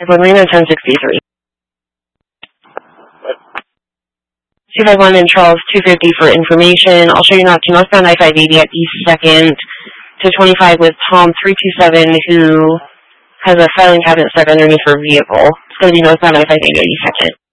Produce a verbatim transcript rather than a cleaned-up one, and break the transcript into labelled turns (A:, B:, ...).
A: Reno ten sixty-three. two five one in Charles, two fifty for information. I'll show you not to northbound I five eighty at East second to twenty-five with Tom three two seven, who has a filing cabinet stuck underneath her vehicle. It's going to be northbound I five eighty at East second.